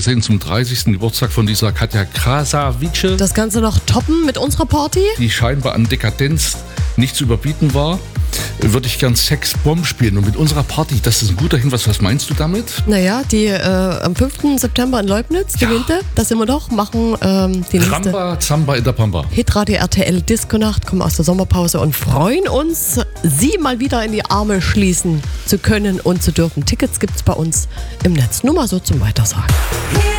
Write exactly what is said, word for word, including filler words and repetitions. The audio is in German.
gesehen zum dreißigsten Geburtstag von dieser Katja Krasavice, Das Ganze noch toppen mit unserer Party? die scheinbar an Dekadenz nicht zu überbieten war. Würde ich gern Sexbomb spielen. Und mit unserer Party, das ist ein guter Hinweis. Was meinst du damit? Naja, die äh, am fünften September in Leubnitz, die Ja. Winte, da sind wir doch, machen ähm, die nächste Ramba, Zamba in der Pampa. Hitradio R T L Disco-Nacht, kommen aus der Sommerpause und freuen uns, Sie mal wieder in die Arme schließen zu können und zu dürfen. Tickets gibt's bei uns im Netz. Nur mal so zum Weitersagen.